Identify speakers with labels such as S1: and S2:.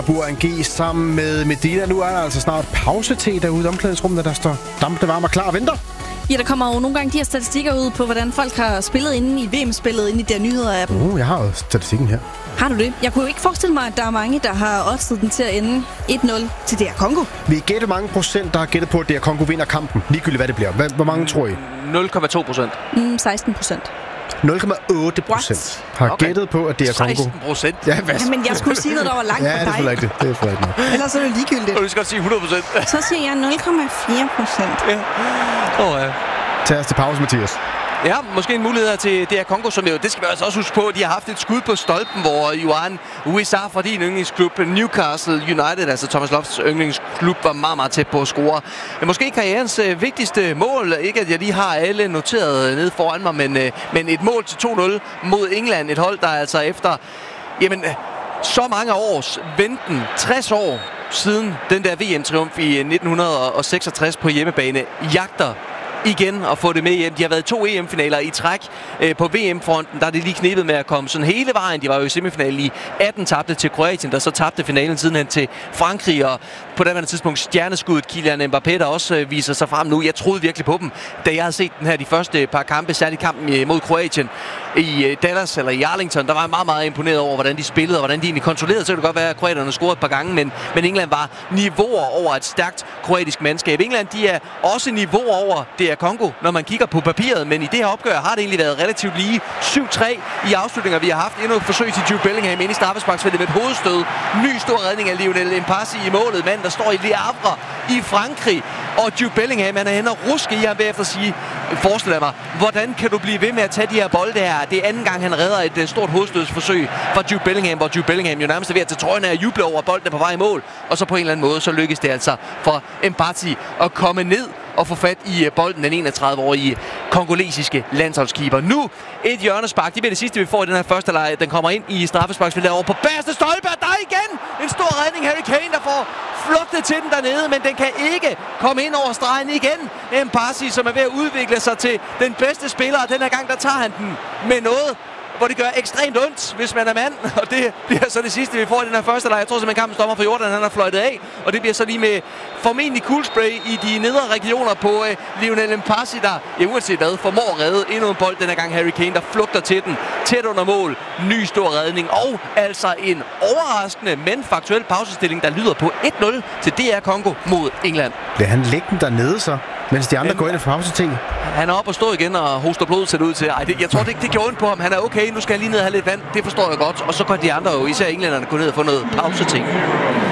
S1: Buang sammen med Medina. Nu er der altså snart pause-te derude i omklædningsrummet, der står dampende varme og klar og venter.
S2: Ja, der kommer jo nogle gange de her statistikker ud på, hvordan folk har spillet inde i VM-spillet, inde i der nyheder af dem.
S1: Jeg har jo statistikken her.
S2: Har du det? Jeg kunne jo ikke forestille mig, at der er mange, der har oddset den til at ende 1-0 til DR Congo.
S1: Vi gætter mange procent, der har gættet på, at DR Congo vinder kampen. Ligegyldigt hvad det bliver. Hvor mange tror I?
S3: 0,2%.
S2: 16%.
S1: 0,8% har gættet på, at det er Congo.
S3: 16%?
S1: Ja, hvad?
S2: Ja, men jeg skulle sige noget, der var langt fra dig.
S1: Ja, det er for rigtigt. Det er for rigtigt.
S2: Ellers er det ligegyldigt.
S3: Du skal godt sige 100%.
S2: Så siger jeg 0,4%.
S3: Ja.
S1: Tag os til pause, Mathias.
S3: Ja, måske en mulighed til DR Congo, som jo, det skal vi altså også huske på, de har haft et skud på stolpen, hvor Yohan Wissa fra din yndlingsklub Newcastle United, altså Thomas Lofts yndlingsklub, var meget, meget tæt på at score. Men måske karrierens vigtigste mål, ikke at jeg lige har alle noteret nede foran mig, men et mål til 2-0 mod England, et hold, der altså efter så mange års venten, 60 år siden den der VM-triumf i 1966 på hjemmebane, jagter igen at få det med hjem. De har været 2 EM-finaler i træk på VM-fronten. Der er det lige knebet med at komme sådan hele vejen. De var jo i semifinalen i 18, tabte til Kroatien, der så tabte finalen sidenhen til Frankrig. Og på det tidspunkt stjerneskuddet Kylian Mbappé, der også viser sig frem nu. Jeg troede virkelig på dem, da jeg havde set den her de første par kampe, særligt kampen mod Kroatien i Dallas eller i Arlington. Der var jeg meget, meget imponeret over, hvordan de spillede og hvordan de egentlig kontrollerede. Så det godt være, at kroaterne scorede et par gange, men England var niveauer over et stærkt kroatisk mandskab. England, de er også niveauer over DR Congo, når man kigger på papiret, men i det her opgør har det egentlig været relativt lige. 7-3 i afslutninger. Vi har haft endnu et forsøg til Jude Bellingham ind i straffesparksfeltet med et hovedstød. Ny stor redning af Lionel Mpassi i målet. Mand, der står i Le Havre i Frankrig. Og Jude Bellingham, han er henne og ruske i ham bagefter at sige, forestil mig, hvordan kan du blive ved med at tage de her bolde her? Det er anden gang, han redder et stort hovedstødsforsøg fra Jude Bellingham, hvor Jude Bellingham jo nærmest er ved at tage trøjen af og juble over, bolden er på vej i mål. Og så på en eller anden måde, så lykkes det altså for Mpassi at komme ned og få fat i bolden, den 31-årige kongolesiske landsholdskeeper. Nu et hjørnespark. Det bliver det sidste, vi får i den her første leg. Den kommer ind i straffesparksfeltet over på bagerste stolpe. Der er igen en stor redning. Harry Kane, der får flugtet til den dernede, men den kan ikke komme ind over stregen igen. Mpassi, som er ved at udvikle sig til den bedste spiller, og den her gang, der tager han den med noget, hvor det gør ekstremt ondt, hvis man er mand. Og det bliver så det sidste, vi får i den her første leg. Jeg tror simpelthen, kampen stopper for Jordan, han har fløjtet af. Og det bliver så lige med formentlig coolspray i de nedre regioner på Lionel Mpassi, der uanset hvad, formår at redde endnu en bold. Den her gang Harry Kane, der flugter til den. Tæt under mål. Ny stor redning. Og altså en overraskende, men faktuel pausestilling, der lyder på 1-0 til DR Congo mod England.
S1: Bliver han liggende dernede så, mens de andre går ind og får pause-te?
S3: Han er oppe og stå igen og hoster blod, ser det ud til. Jeg tror det gjorde ondt på ham. Han er okay, nu skal jeg lige ned og have lidt vand. Det forstår jeg godt. Og så går de andre jo, især englænderne, gå ned og få noget pause-te.